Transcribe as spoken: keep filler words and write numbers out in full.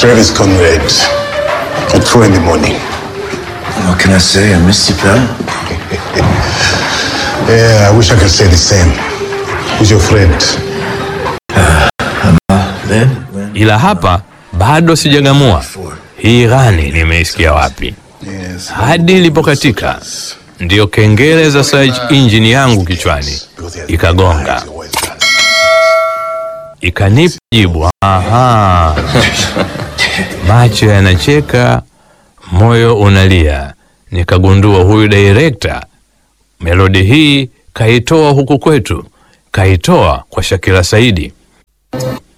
Travis Conrad at four in the morning. What can I say? I missed you, pal. Yeah, I wish I could say the same. Who's your friend? Then? Ila hapa bado sijagamua hii ghani nimeisikia wapi. Yes. Hadi ilipokatika ndio kengele za search engine yangu kichwani ikagonga, ikanipa jibu. Aha. Macho yanacheka, moyo unalia. Nikagundua huyu director melodi hii kaitoa huku kwetu, kaitoa kwa Shakira Saidi.